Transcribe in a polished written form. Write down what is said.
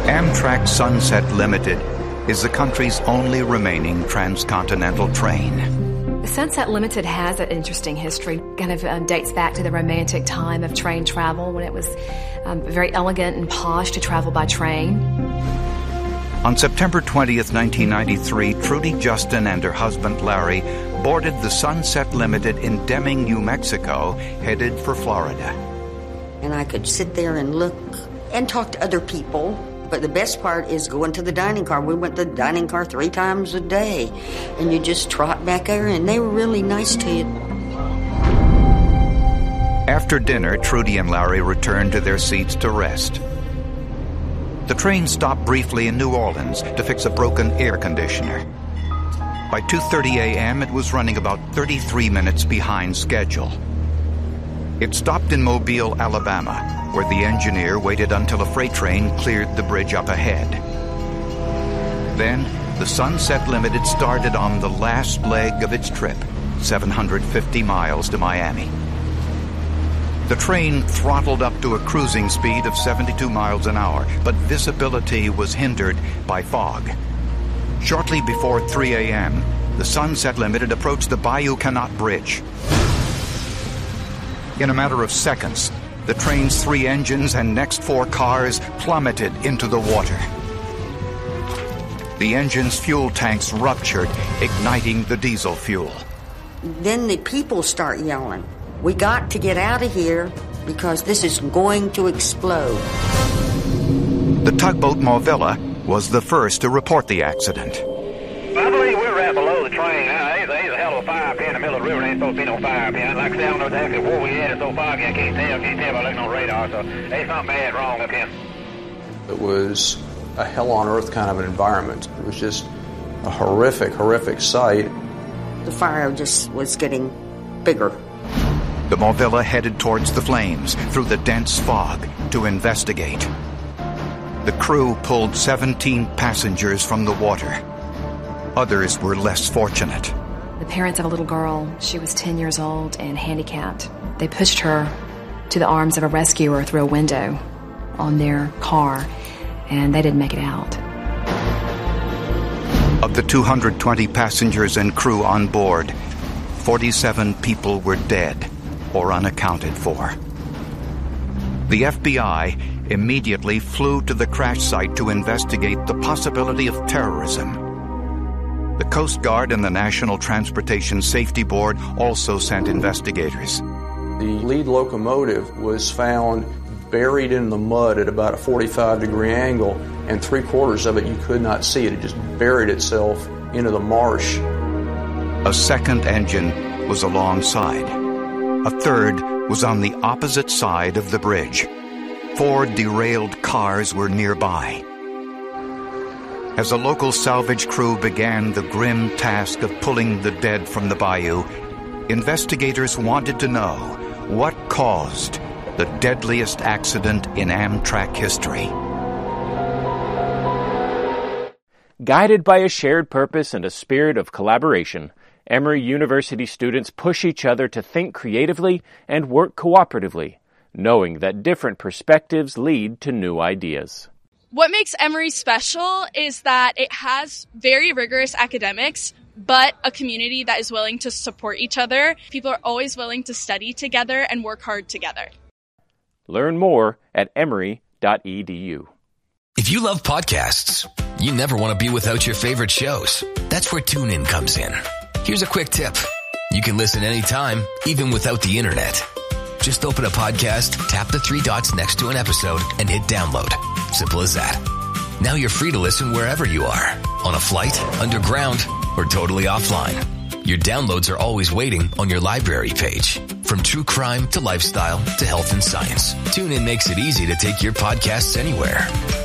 Amtrak Sunset Limited is the country's only remaining transcontinental train. The Sunset Limited has an interesting history. Kind of dates back to the romantic time of train travel when it was very elegant and posh to travel by train. On September 20th, 1993, Trudy Justin and her husband Larry boarded the Sunset Limited in Deming, New Mexico, headed for Florida. And I could sit there and look and talk to other people. But the best part is going to the dining car. We went to the dining car 3 times a day. And you just trot back there, and they were really nice to you. After dinner, Trudy and Larry returned to their seats to rest. The train stopped briefly in New Orleans to fix a broken air conditioner. By 2:30 a.m., it was running about 33 minutes behind schedule. It stopped in Mobile, Alabama, where the engineer waited until a freight train cleared the bridge up ahead. Then, the Sunset Limited started on the last leg of its trip, 750 miles to Miami. The train throttled up to a cruising speed of 72 miles an hour, but visibility was hindered by fog. Shortly before 3 a.m., the Sunset Limited approached the Bayou Canot Bridge. In a matter of seconds, the train's 3 engines and next 4 cars plummeted into the water. The engine's fuel tanks ruptured, igniting the diesel fuel. Then the people start yelling, "We got to get out of here because this is going to explode." The tugboat Movilla was the first to report the accident. I believe we're right below the train. There's a hell of a fire pit in the middle of the river. There ain't supposed to be no fire pit. Like I say, I don't know exactly where we at. It's so foggy, I can't tell by looking on radar. So there's something bad wrong up here. It was a hell on earth kind of an environment. It was just a horrific sight. The fire just was getting bigger. The Movilla headed towards the flames through the dense fog to investigate. The crew pulled 17 passengers from the water. Others were less fortunate. The parents of a little girl, she was 10 years old and handicapped. They pushed her to the arms of a rescuer through a window on their car, and they didn't make it out. Of the 220 passengers and crew on board, 47 people were dead or unaccounted for. The FBI immediately flew to the crash site to investigate the possibility of terrorism. The Coast Guard and the National Transportation Safety Board also sent investigators. The lead locomotive was found buried in the mud at about a 45-degree angle, and 3/4 of it you could not see. It had just buried itself into the marsh. A second engine was alongside. A third was on the opposite side of the bridge. 4 derailed cars were nearby. As a local salvage crew began the grim task of pulling the dead from the bayou, investigators wanted to know what caused the deadliest accident in Amtrak history. Guided by a shared purpose and a spirit of collaboration, Emory University students push each other to think creatively and work cooperatively, knowing that different perspectives lead to new ideas. What makes Emory special is that it has very rigorous academics, but a community that is willing to support each other. People are always willing to study together and work hard together. Learn more at emory.edu. If you love podcasts, you never want to be without your favorite shows. That's where TuneIn comes in. Here's a quick tip. You can listen anytime, even without the internet. Just open a podcast, tap the 3 dots next to an episode, and hit download. Simple as that. Now you're free to listen wherever you are. On a flight, underground, or totally offline. Your downloads are always waiting on your library page. From true crime to lifestyle to health and science, TuneIn makes it easy to take your podcasts anywhere.